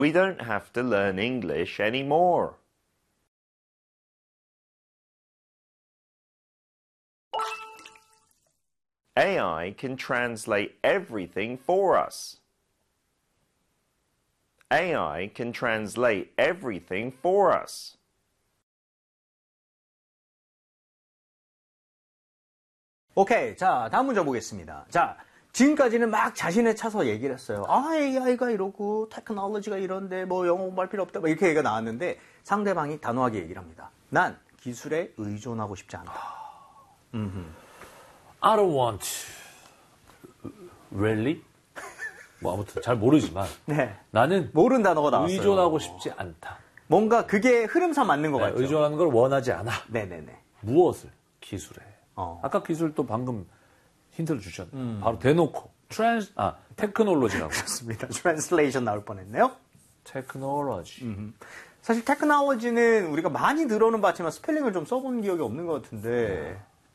We don't have to learn English anymore. AI can translate everything for us. AI can translate everything for us. 오케이. 자, 다음 문제 보겠습니다. 자, 지금까지는 막 자신에 차서 얘기를 했어요. 아, AI가 이러고, 테크놀로지가 이런데, 뭐, 영어 공부할 필요 없다. 뭐 이렇게 얘기가 나왔는데, 상대방이 단호하게 얘기를 합니다. 난 기술에 의존하고 싶지 않다. I don't want. Really? 뭐 아무튼 잘 모르지만 네. 나는 모르는 단어가 나왔어요. 의존하고 싶지 않다. 뭔가 그게 흐름상 맞는 것 같죠. 의존하는 걸 원하지 않아. 네네네. 무엇을? 기술에. 아까 기술도 방금 힌트를 주셨네. 바로 대놓고. 테크놀로지라고. 그렇습니다. 트랜슬레이션 나올 뻔했네요. 테크놀로지. 사실 테크놀로지는 우리가 많이 들어는 봤지만 스펠링을 좀 써본 기억이 없는 것 같은데.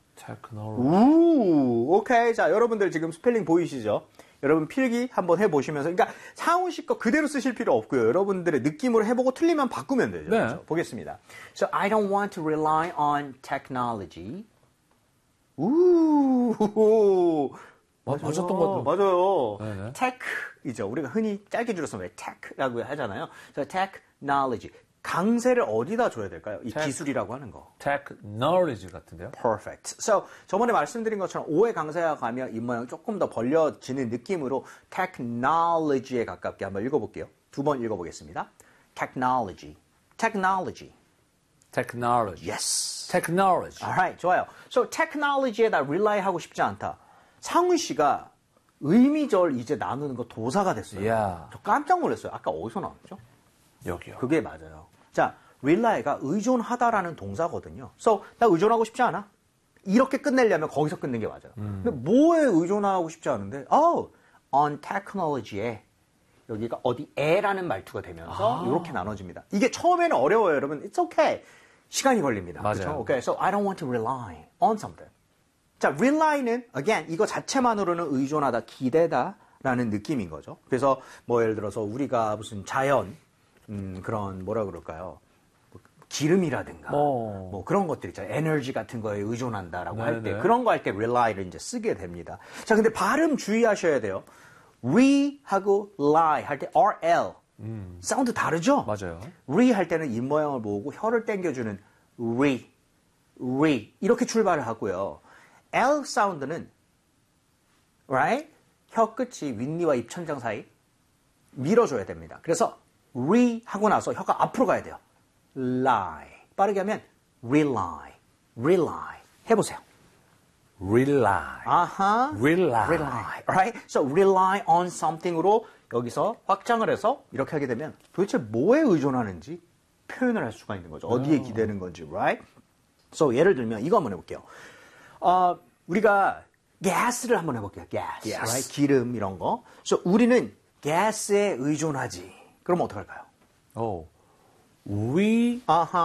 테크놀로지. 오케이. 자, 여러분들 지금 스펠링 보이시죠? 여러분 필기 한번 해보시면서, 그러니까 상훈 씨 거 그대로 쓰실 필요 없고요. 여러분들의 느낌으로 해보고 틀리면 바꾸면 되죠. 네. 그렇죠? 보겠습니다. So I don't want to rely on technology. 맞았던 것 같아요. 맞아요. 네네. tech이죠. 우리가 흔히 짧게 줄여서 왜 tech라고 하잖아요. So technology. 강세를 어디다 줘야 될까요? 이 기술이라고 하는 거. technology 같은데요? Perfect. So 저번에 말씀드린 것처럼 오의 강세가 가면 이 모양 조금 더 벌려지는 느낌으로 technology에 가깝게 한번 읽어볼게요. 두 번 읽어보겠습니다. technology. technology. technology. Yes. technology. Alright, 좋아요. So technology에다 rely 하고 싶지 않다. 상훈 씨가 의미절 이제 나누는 거 도사가 됐어요. Yeah. 저 깜짝 놀랐어요. 아까 어디서 나왔죠? 여기요. 그게 맞아요. 자, rely가 의존하다라는 동사거든요. So, 나 의존하고 싶지 않아. 이렇게 끝내려면 거기서 끝낸 게 맞아요. 근데 뭐에 의존하고 싶지 않은데? on technology에 여기가 어디에라는 말투가 되면서 이렇게 나눠집니다. 이게 처음에는 어려워요, 여러분. It's okay. 시간이 걸립니다. 맞아요. 그렇죠? Okay, so I don't want to rely on something. 자, rely는 again 이거 자체만으로는 의존하다, 기대다라는 느낌인 거죠. 그래서 뭐 예를 들어서 우리가 무슨 자연 그런 뭐라 그럴까요? 기름이라든가 뭐 그런 것들 있잖아요. 에너지 같은 거에 의존한다라고 할 때 그런 거 할 때 rely를 이제 쓰게 됩니다. 자, 근데 발음 주의하셔야 돼요. re하고 lie 할 때 rl 사운드 다르죠? 맞아요. re 할 때는 입 모양을 모으고 혀를 당겨주는 re 이렇게 출발을 하고요. l 사운드는 right 혀 끝이 윗니와 입천장 사이 밀어줘야 됩니다. 그래서 re 하고 나서 혀가 앞으로 가야 돼요. lie. 빠르게 하면 rely. 해보세요. rely. 아하. rely. Right? So rely on something으로 여기서 확장을 해서 이렇게 하게 되면 도대체 뭐에 의존하는지 표현을 할 수가 있는 거죠. 어디에 기대는 건지, right? So 예를 들면 이거 한번 해볼게요. 우리가 gas를 한번 해볼게요. gas. Right? 기름 이런 거. So 우리는 gas에 의존하지. 그럼 어떡할까요? We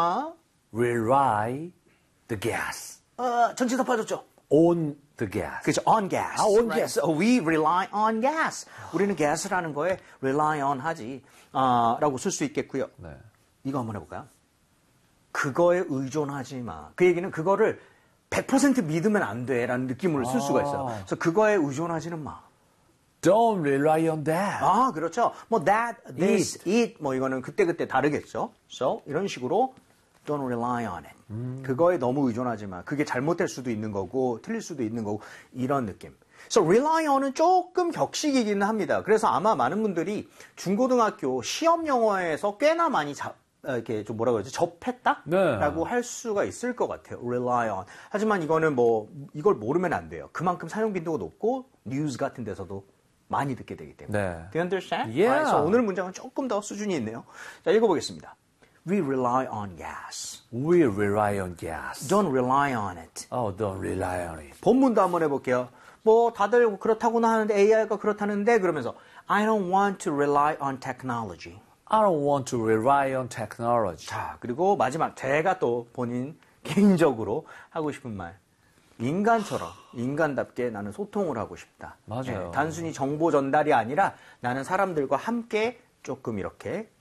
rely the gas. 전치사 빠졌죠? On the gas. 그렇죠. On gas. on right? gas. So we rely on gas. 우리는 gas라는 거에 rely on 하지. 라고 쓸 수 있겠고요. 네. 이거 한번 해볼까요? 그거에 의존하지 마. 그 얘기는 그거를 100% 믿으면 안 돼라는 느낌으로 쓸 수가 있어요. 그래서 그거에 의존하지는 마. Don't rely on that. 그렇죠. 뭐 that, this, it 뭐 이거는 그때그때 다르겠죠. So 이런 식으로 don't rely on it. 그거에 너무 의존하지 마. 그게 잘못될 수도 있는 거고 틀릴 수도 있는 거고 이런 느낌. So rely on은 조금 격식이기는 합니다. 그래서 아마 많은 분들이 중고등학교 시험 영어에서 꽤나 많이 이렇게 좀 뭐라 그러지 접했다라고 할 수가 있을 것 같아요. rely on. 하지만 이거는 뭐 이걸 모르면 안 돼요. 그만큼 사용 빈도가 높고 뉴스 같은 데서도 많이 듣게 되기 때문에. Do you understand? Yeah. Right, so 오늘 문장은 조금 더 수준이 있네요. 자, 읽어보겠습니다. We rely on gas. We rely on gas. Don't rely on it. Don't rely on it. 본문도 한번 해볼게요. 뭐 다들 그렇다고는 하는데 AI가 그렇다는데 그러면서 I don't want to rely on technology. I don't want to rely on technology. 자, 그리고 마지막 제가 또 본인 개인적으로 하고 싶은 말. 인간처럼 인간답게 나는 소통을 하고 싶다. 맞아요. 네, 단순히 정보 전달이 아니라 나는 사람들과 함께 조금 이렇게